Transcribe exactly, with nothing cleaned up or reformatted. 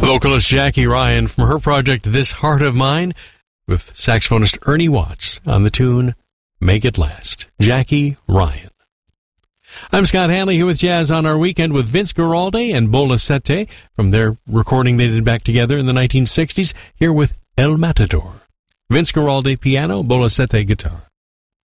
Vocalist Jackie Ryan from her project This Heart of Mine, with saxophonist Ernie Watts on the tune Make It Last. Jackie Ryan. I'm Scott Hanley here with Jazz on Our Weekend with Vince Guaraldi and Bola Sette from their recording they did back together in the nineteen sixties, here with El Matador. Vince Guaraldi piano, Bola Sette guitar.